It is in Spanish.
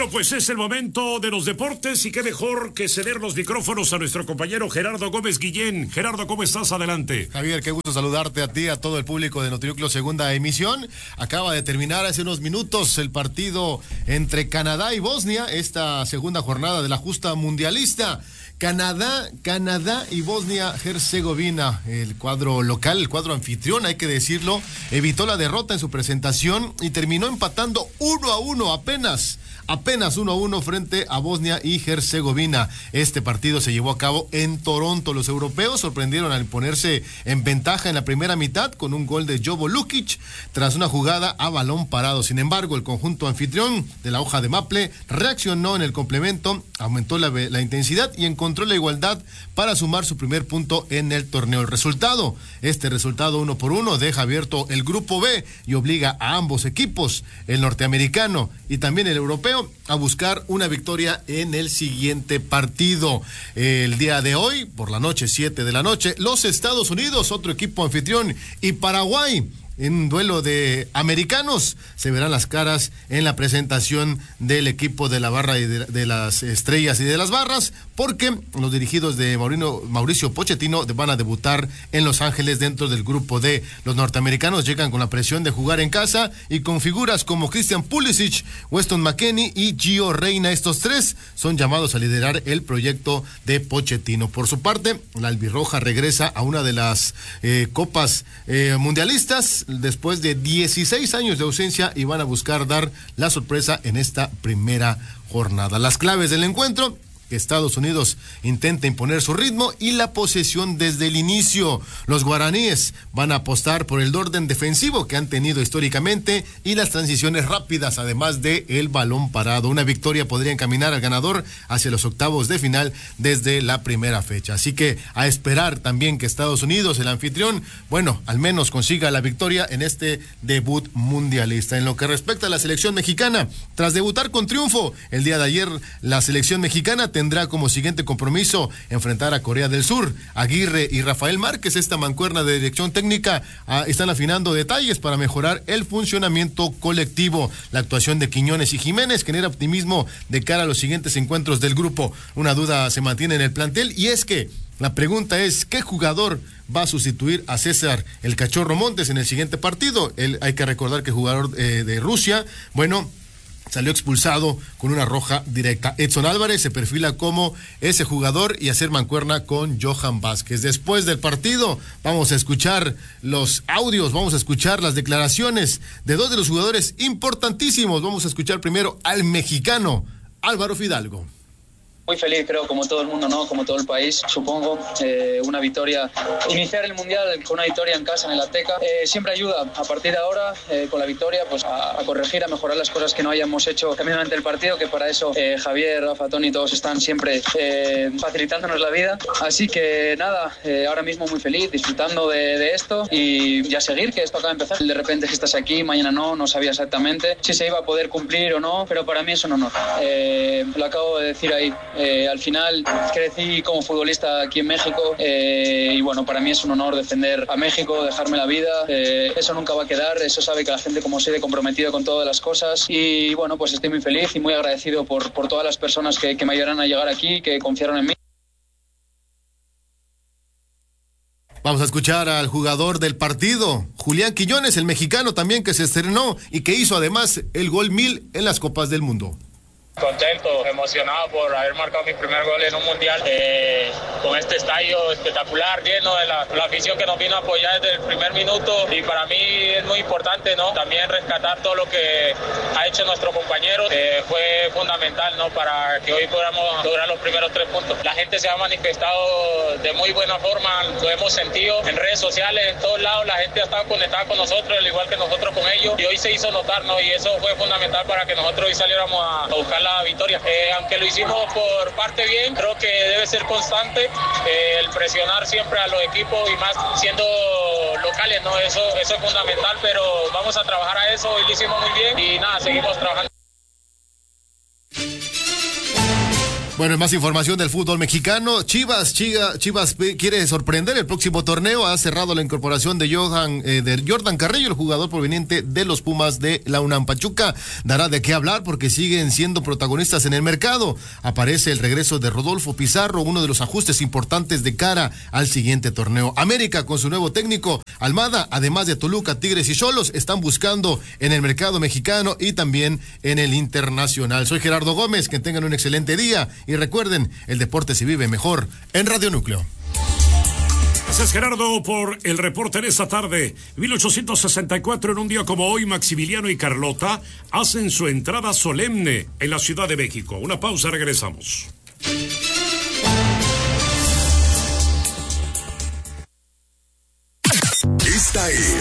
Bueno, pues es el momento de los deportes y qué mejor que ceder los micrófonos a nuestro compañero Gerardo Gómez Guillén. Gerardo, ¿cómo estás? Adelante. Javier, qué gusto saludarte a ti, a todo el público de Notiuclo segunda emisión. Acaba de terminar hace unos minutos el partido entre Canadá y Bosnia, esta segunda jornada de la justa mundialista. Canadá y Bosnia-Herzegovina, el cuadro local, el cuadro anfitrión, hay que decirlo, evitó la derrota en su presentación y terminó empatando 1-1 apenas 1-1 frente a Bosnia y Herzegovina. Este partido se llevó a cabo en Toronto. Los europeos sorprendieron al ponerse en ventaja en la primera mitad con un gol de Jovo Lukic tras una jugada a balón parado. Sin embargo, el conjunto anfitrión de la hoja de Maple reaccionó en el complemento, aumentó la intensidad y encontró la igualdad para sumar su primer punto en el torneo. Este resultado 1-1 deja abierto el grupo B y obliga a ambos equipos, el norteamericano y también el europeo, a buscar una victoria en el siguiente partido. El día de hoy, por la noche, 7 de la noche, los Estados Unidos, otro equipo anfitrión, y Paraguay, en un duelo de americanos, se verán las caras en la presentación del equipo de la barra y de las estrellas y de las barras, porque los dirigidos de Mauricio Pochettino van a debutar en Los Ángeles dentro del grupo D. Los norteamericanos llegan con la presión de jugar en casa y con figuras como Christian Pulisic, Weston McKennie y Gio Reyna. Estos tres son llamados a liderar el proyecto de Pochettino. Por su parte, la albirroja regresa a una de las copas mundialistas después de 16 años de ausencia y van a buscar dar la sorpresa en esta primera jornada. Las claves del encuentro: que Estados Unidos intenta imponer su ritmo y la posesión desde el inicio. Los guaraníes van a apostar por el orden defensivo que han tenido históricamente y las transiciones rápidas, además de el balón parado. Una victoria podría encaminar al ganador hacia los octavos de final desde la primera fecha. Así que a esperar también que Estados Unidos, el anfitrión, al menos consiga la victoria en este debut mundialista. En lo que respecta a la selección mexicana, tras debutar con triunfo el día de ayer, la selección mexicana tendrá como siguiente compromiso enfrentar a Corea del Sur. Aguirre y Rafael Márquez, esta mancuerna de dirección técnica, están afinando detalles para mejorar el funcionamiento colectivo. La actuación de Quiñones y Jiménez genera optimismo de cara a los siguientes encuentros del grupo. Una duda se mantiene en el plantel y es que la pregunta es: ¿qué jugador va a sustituir a César el Cachorro Montes en el siguiente partido? Hay que recordar que el jugador de Rusia, salió expulsado con una roja directa. Edson Álvarez se perfila como ese jugador y hacer mancuerna con Johan Vázquez. Después del partido vamos a escuchar los audios, vamos a escuchar las declaraciones de dos de los jugadores importantísimos. Vamos a escuchar primero al mexicano Álvaro Fidalgo. Muy feliz, creo, como todo el mundo, ¿no? Como todo el país, supongo. Una victoria, iniciar el Mundial con una victoria en casa, en el Azteca, siempre ayuda. A partir de ahora, con la victoria, pues a corregir, a mejorar las cosas que no hayamos hecho también durante el partido, que para eso Javier, Rafa, Toni, todos están siempre facilitándonos la vida. Así que nada, ahora mismo muy feliz, disfrutando de esto y ya seguir, que esto acaba de empezar. De repente que estás aquí, mañana no sabía exactamente si se iba a poder cumplir o no, pero para mí es un honor. Lo acabo de decir ahí. Al final crecí como futbolista aquí en México y para mí es un honor defender a México, dejarme la vida. Eso nunca va a quedar, eso sabe que la gente como soy de comprometido con todas las cosas y pues estoy muy feliz y muy agradecido por todas las personas que me ayudaron a llegar aquí, que confiaron en mí. Vamos a escuchar al jugador del partido, Julián Quiñones, el mexicano también, que se estrenó y que hizo además el gol 1000 en las Copas del Mundo. Contento, emocionado por haber marcado mi primer gol en un mundial con este estadio espectacular, lleno de la afición que nos vino a apoyar desde el primer minuto y para mí es muy importante, ¿no? También rescatar todo lo que ha hecho nuestro compañero, fue fundamental, ¿no? Para que hoy podamos lograr los primeros 3 puntos. La gente se ha manifestado de muy buena forma, lo hemos sentido en redes sociales, en todos lados, la gente ha estado conectada con nosotros, al igual que nosotros con ellos y hoy se hizo notar, ¿no? Y eso fue fundamental para que nosotros hoy saliéramos a buscar la victoria. Aunque lo hicimos por parte bien, creo que debe ser constante el presionar siempre a los equipos y más siendo locales, ¿no? Eso es fundamental, pero vamos a trabajar a eso, hoy lo hicimos muy bien y nada, seguimos trabajando. Bueno, más información del fútbol mexicano. Chivas quiere sorprender el próximo torneo. Ha cerrado la incorporación de Jordan Carrillo, el jugador proveniente de los Pumas de la UNAM. Pachuca dará de qué hablar porque siguen siendo protagonistas en el mercado. Aparece el regreso de Rodolfo Pizarro, uno de los ajustes importantes de cara al siguiente torneo. América, con su nuevo técnico, Almada, además de Toluca, Tigres y Xolos, están buscando en el mercado mexicano y también en el internacional. Soy Gerardo Gómez, que tengan un excelente día. Y recuerden, el deporte se vive mejor en Radio Núcleo. Gracias, Gerardo, por el reporte en esta tarde. 1864, en un día como hoy, Maximiliano y Carlota hacen su entrada solemne en la Ciudad de México. Una pausa, regresamos. Esta es